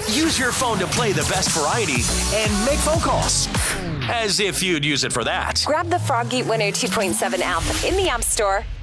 Use your phone to play the best variety and make phone calls. As if you'd use it for that. Grab the Froggy 102.7 app in the App Store